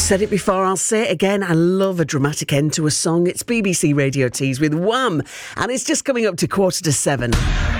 said it before, I'll say it again. I love a dramatic end to a song. It's BBC Radio Tees with Wham! And it's just coming up to 7:15.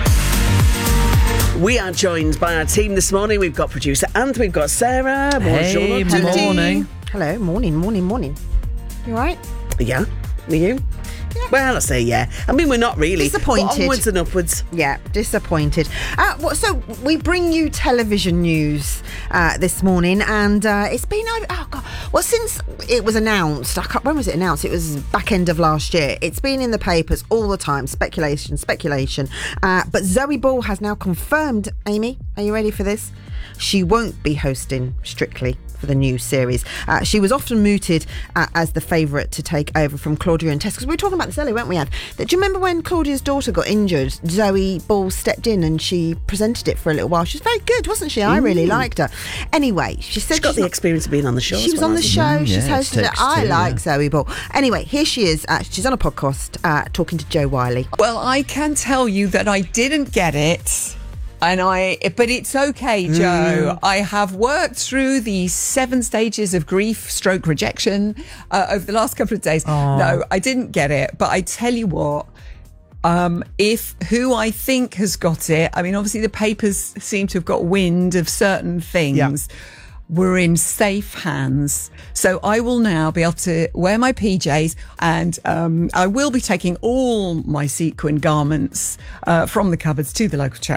We are joined by our team this morning. We've got producer Ant, we've got Sarah. Hey, morning. Hello, morning. You all right? Yeah, are you? Yeah. Well, I say yeah. I mean, we're not really. Disappointed. But onwards and upwards. Yeah, disappointed. So we bring you television news this morning, and it's been since it was announced. When was it announced? It was back end of last year. It's been in the papers all the time. Speculation. But Zoe Ball has now confirmed. Amy, are you ready for this? She won't be hosting Strictly for the new series. She was often mooted as the favourite to take over from Claudia and Tess, because we were talking about this earlier, weren't we, Ad? Do you remember when Claudia's daughter got injured? Zoe Ball stepped in and she presented it for a little while. She was very good, wasn't she? I really liked her. Anyway, she said she's got the experience of being on the show. She was on the show. She's hosted it. I like Zoe Ball. Anyway, here she is. She's on a podcast talking to Joe Wiley. Well, I can tell you that I didn't get it. But it's okay, Joe. I have worked through the 7 stages of grief/rejection over the last couple of days. Oh. No, I didn't get it. But I tell you what, if who I think has got it, I mean, obviously the papers seem to have got wind of certain things. Yeah. We're in safe hands. So I will now be able to wear my PJs, and I will be taking all my sequin garments from the cupboards to the local charity.